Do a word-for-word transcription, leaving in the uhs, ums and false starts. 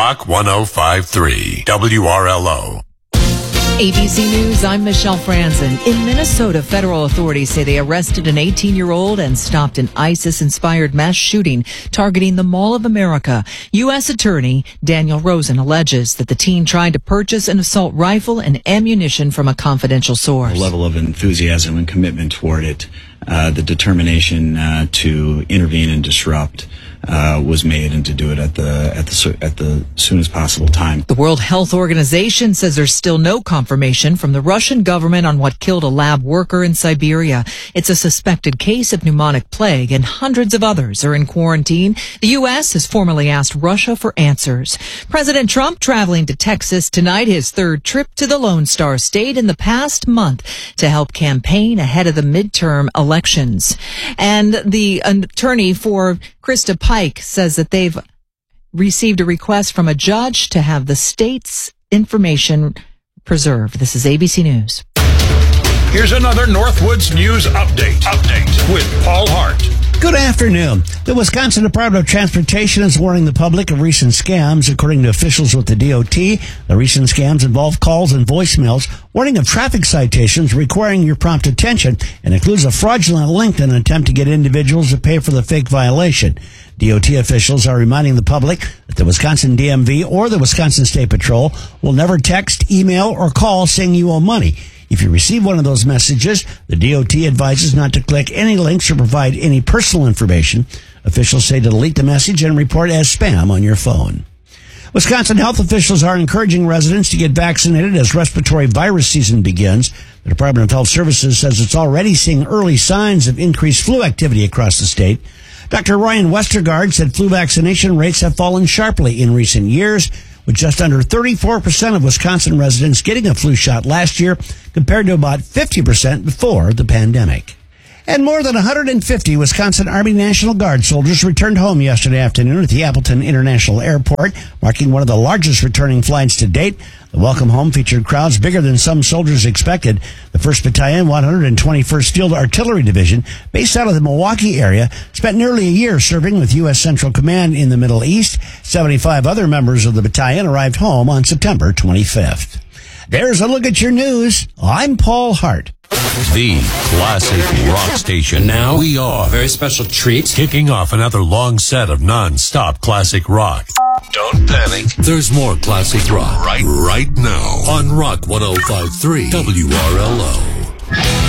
Rock one oh five point three, W R L O. A B C News, I'm Michelle Franzen. In Minnesota, federal authorities say they arrested an eighteen-year-old and stopped an ISIS-inspired mass shooting targeting the Mall of America. U S Attorney Daniel Rosen alleges that the teen tried to purchase an assault rifle and ammunition from a confidential source. The level of enthusiasm and commitment toward it, uh, the determination uh, to intervene and disrupt Uh, was made, and to do it at the at the at the soonest possible time. The World Health Organization says there's still no confirmation from the Russian government on what killed a lab worker in Siberia. It's a suspected case of pneumonic plague, and hundreds of others are in quarantine. The U S has formally asked Russia for answers. President Trump traveling to Texas tonight, his third trip to the Lone Star State in the past month to help campaign ahead of the midterm elections. And the attorney for Krista Pike says that they've received a request from a judge to have the state's information preserved. This is A B C News. Here's another Northwoods News Update. Update with Paul Hart. Good afternoon. The Wisconsin Department of Transportation is warning the public of recent scams. According to officials with the D O T, the recent scams involve calls and voicemails warning of traffic citations requiring your prompt attention, and includes a fraudulent link in an attempt to get individuals to pay for the fake violation. D O T officials are reminding the public that the Wisconsin D M V or the Wisconsin State Patrol will never text, email, or call saying you owe money. If you receive one of those messages, the D O T advises not to click any links or provide any personal information. Officials say to delete the message and report as spam on your phone. Wisconsin health officials are encouraging residents to get vaccinated as respiratory virus season begins. The Department of Health Services says it's already seeing early signs of increased flu activity across the state. Doctor Ryan Westergaard said flu vaccination rates have fallen sharply in recent years, with just under thirty-four percent of Wisconsin residents getting a flu shot last year, compared to about fifty percent before the pandemic. And more than one hundred fifty Wisconsin Army National Guard soldiers returned home yesterday afternoon at the Appleton International Airport, marking one of the largest returning flights to date. The welcome home featured crowds bigger than some soldiers expected. The first Battalion, one hundred twenty-first Field Artillery Division, based out of the Milwaukee area, spent nearly a year serving with U S Central Command in the Middle East. seventy-five other members of the battalion arrived home on September twenty-fifth. There's a look at your news. I'm Paul Hart. The classic rock station. Now we are Very special treat. kicking off another long set of non-stop classic rock. Don't panic. There's more classic rock right, right now on Rock one oh five point three W R L O.